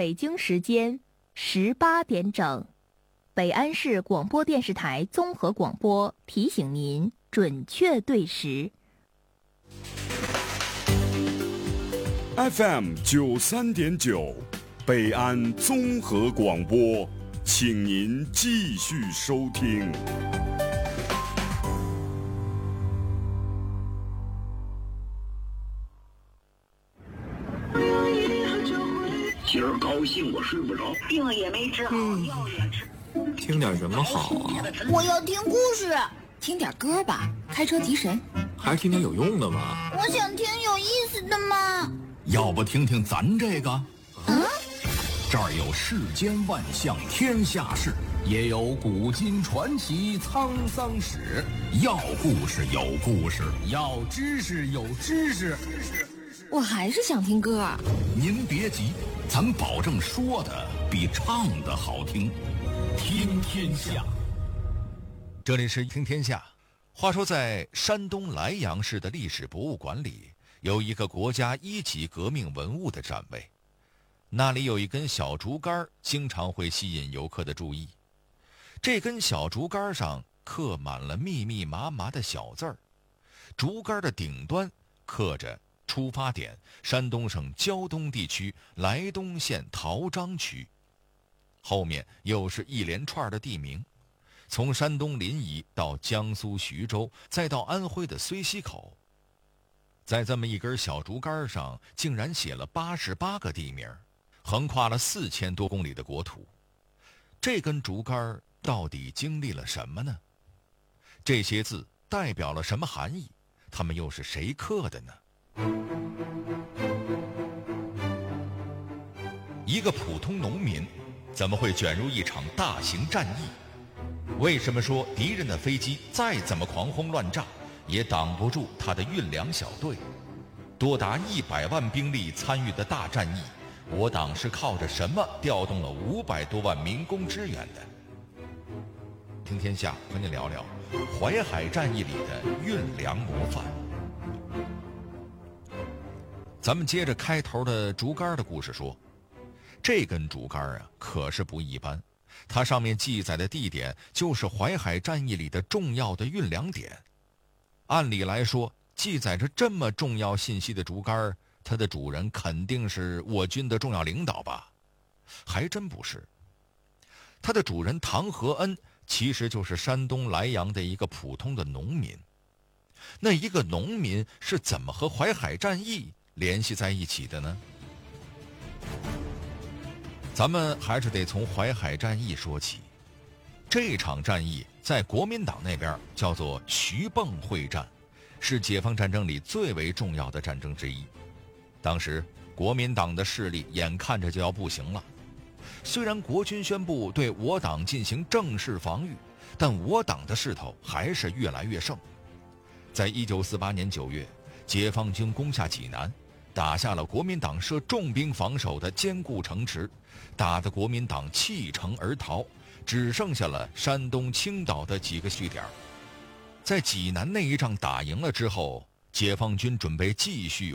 北京时间18点整，北安市广播电视台综合广播提醒您准确对时。 FM 93.9，北安综合广播，请您继续收听。 今儿高兴我睡不着， 病也没治好，药也吃。 听点什么好啊？ 我要听故事。 听点歌吧，开车提神。 还是听点有用的吧。 我想听有意思的嘛。 要不听听咱这个？这儿有世间万象天下事，也有古今传奇沧桑史。要故事有故事，要知识有知识。 我还是想听歌。 您别急，咱保证说的比唱的好听。听天下， 这里是听天下。话说在山东莱阳市的历史博物馆里，有一个国家1级革命文物的展位，那里有一根小竹竿，经常会吸引游客的注意。这根小竹竿上刻满了密密麻麻的小字儿，竹竿的顶端刻着出发点山东省胶东地区莱东县陶章区，后面又是一连串的地名，从山东临沂到江苏徐州，再到安徽的睢溪口。在这么一根小竹竿上竟然写了88个地名，横跨了4000多公里的国土。这根竹竿到底经历了什么呢？这些字代表了什么含义？它们又是谁刻的呢？一个普通农民怎么会卷入一场大型战役？为什么说敌人的飞机再怎么狂轰乱炸，也挡不住他的运粮小队？多达100万兵力参与的大战役，我党是靠着什么调动了500多万民工支援的？听天下和您聊聊淮海战役里的运粮模范。咱们接着开头的竹竿的故事说，这根竹竿啊可是不一般，它上面记载的地点就是淮海战役里的重要的运粮点。按理来说，记载着这么重要信息的竹竿，它的主人肯定是我军的重要领导吧？还真不是。它的主人唐和恩其实就是山东莱阳的一个普通的农民。那一个农民是怎么和淮海战役联系在一起的呢？咱们还是得从淮海战役说起。这场战役在国民党那边叫做徐蚌会战，是解放战争里最为重要的战争之一。当时国民党的势力眼看着就要不行了，虽然国军宣布对我党进行正式防御，但我党的势头还是越来越盛。在1948年9月，解放军攻下济南，打下了国民党设重兵防守的坚固城池，打得国民党弃城而逃，只剩下了山东青岛的几个据点。在济南那一仗打赢了之后，解放军准备继续